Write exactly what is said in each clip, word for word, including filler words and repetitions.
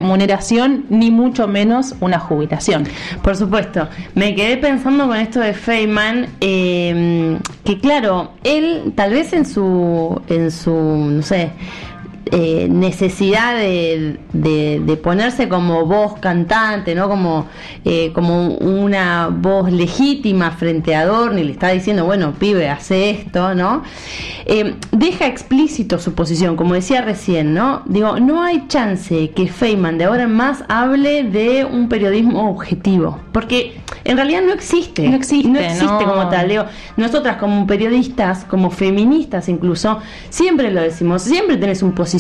remuneración, ni mucho menos una jubilación. Por supuesto. Me quedé pensando con esto de Feynman, eh, que claro, él tal vez en su, en su, no sé, Eh, necesidad de, de, de ponerse como voz cantante, ¿no? Como, eh, como una voz legítima frente a Adorno, y le está diciendo, bueno, pibe, hace esto, ¿no? Eh, deja explícito su posición, como decía recién, ¿no? Digo, no hay chance que Feynman de ahora en más hable de un periodismo objetivo, porque en realidad no existe. No existe, no existe no. como tal. Digo, nosotras como periodistas, como feministas incluso, siempre lo decimos, siempre tenés un posicionamiento.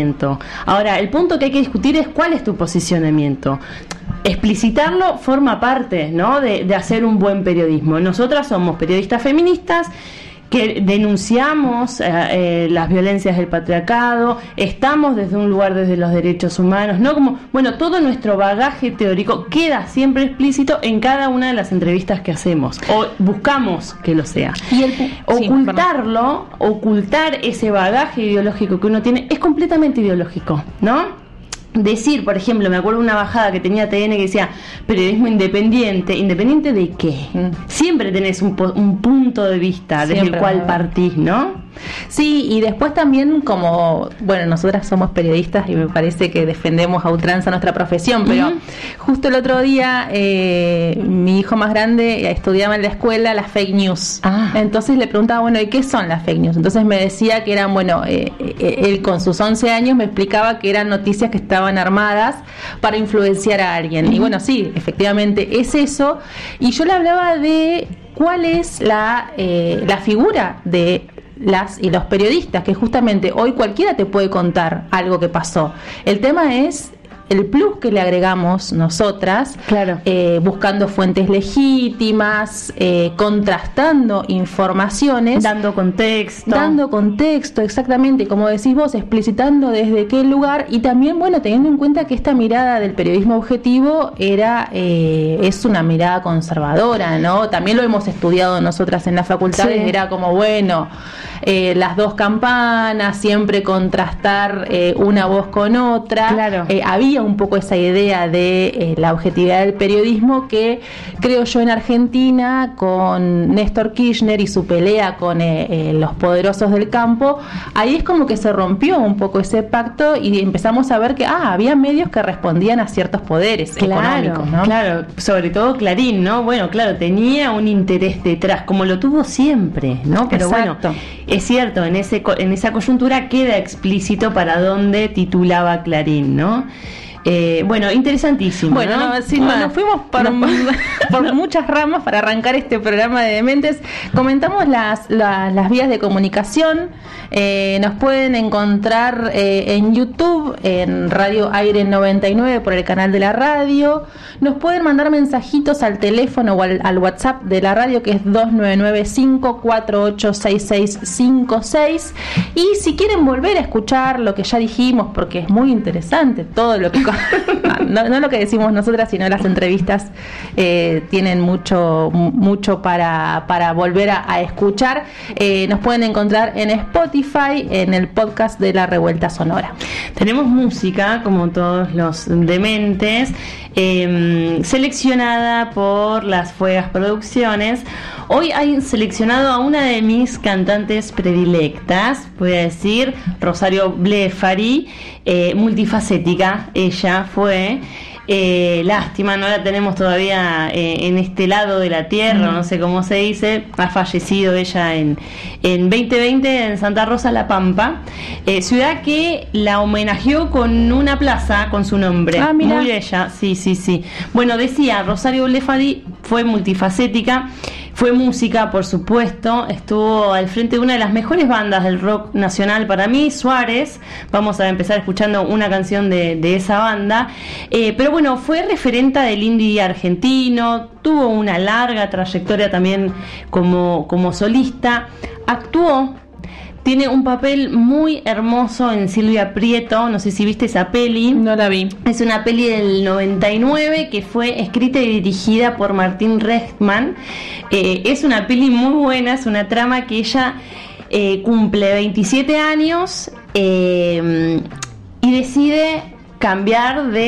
Ahora, el punto que hay que discutir es cuál es tu posicionamiento. Explicitarlo forma parte, ¿no?, de, de hacer un buen periodismo. Nosotras somos periodistas feministas que denunciamos eh, eh, las violencias del patriarcado, estamos desde un lugar desde los derechos humanos, ¿no? Como, bueno, todo nuestro bagaje teórico queda siempre explícito en cada una de las entrevistas que hacemos, o buscamos que lo sea. Y el, ocultarlo, sí, ocultar ese bagaje ideológico que uno tiene es completamente ideológico, ¿no? Decir, por ejemplo, me acuerdo de una bajada que tenía T N que decía periodismo independiente. ¿Independiente de qué? Mm. Siempre tenés un, un punto de vista desde Siempre, el cual partís, ¿no? Sí, y después también, como, bueno, nosotras somos periodistas y me parece que defendemos a ultranza nuestra profesión, pero uh-huh. justo el otro día eh, mi hijo más grande estudiaba en la escuela las fake news. Ah. Entonces le preguntaba, bueno, ¿y qué son las fake news? Entonces me decía que eran, bueno, eh, eh, él con sus once años me explicaba que eran noticias que estaban armadas para influenciar a alguien. Uh-huh. Y bueno, sí, efectivamente es eso. Y yo le hablaba de cuál es la, eh, la figura de las y los periodistas, que justamente hoy cualquiera te puede contar algo que pasó. El tema es el plus que le agregamos nosotras, claro. eh, buscando fuentes legítimas, eh, contrastando informaciones, dando contexto, dando contexto, exactamente, como decís vos, explicitando desde qué lugar, y también, bueno, teniendo en cuenta que esta mirada del periodismo objetivo era eh, es una mirada conservadora, ¿no? También lo hemos estudiado nosotras en la facultad, sí. Era como, bueno, eh, las dos campanas, siempre contrastar eh, una voz con otra, claro. eh, había un poco esa idea de eh, la objetividad del periodismo que creo yo en Argentina con Néstor Kirchner y su pelea con eh, eh, los poderosos del campo, ahí es como que se rompió un poco ese pacto y empezamos a ver que ah, había medios que respondían a ciertos poderes claro, económicos, ¿no? Claro, sobre todo Clarín, ¿no? Bueno, claro, tenía un interés detrás, como lo tuvo siempre, ¿no? Pero Exacto. Bueno, es cierto, en ese en esa coyuntura queda explícito para dónde titulaba Clarín, ¿no? Eh, bueno, interesantísimo. Bueno, ¿no? no, sí, nos fuimos por, no. por muchas ramas para arrancar este programa de Dementes. Comentamos las, las, las vías de comunicación. Eh, nos pueden encontrar eh, en YouTube, en Radio Aire noventa y nueve por el canal de la radio. Nos pueden mandar mensajitos al teléfono o al, al WhatsApp de la radio, que es dos nueve nueve cinco cuatro ocho seis seis cinco seis. Y si quieren volver a escuchar lo que ya dijimos, porque es muy interesante todo lo que no, no lo que decimos nosotras, sino las entrevistas eh, tienen mucho mucho para, para volver a, a escuchar. Eh, nos pueden encontrar en Spotify, en el podcast de La Revuelta Sonora. Tenemos música, como todos los dementes, eh, seleccionada por las Fuegas Producciones. Hoy hay seleccionado a una de mis cantantes predilectas, voy a decir, Rosario Blefari, eh, multifacética, ella fue. Eh, lástima, no la tenemos todavía eh, en este lado de la tierra, mm. no sé cómo se dice. Ha fallecido ella en, en veinte veinte en Santa Rosa La Pampa, eh, ciudad que la homenajeó con una plaza con su nombre. Ah, mira. Muy bella, sí, sí, sí. Bueno, decía, Rosario Blefari fue multifacética, fue música, por supuesto, estuvo al frente de una de las mejores bandas del rock nacional para mí, Suárez. Vamos a empezar escuchando una canción de, de esa banda, eh, pero bueno, fue referenta del indie argentino, tuvo una larga trayectoria también como, como solista, actuó. Tiene un papel muy hermoso en Silvia Prieto, no sé si viste esa peli. No la vi. Es una peli del noventa y nueve que fue escrita y dirigida por Martín Rechtman. Eh, es una peli muy buena, es una trama que ella eh, cumple veintisiete años eh, y decide cambiar de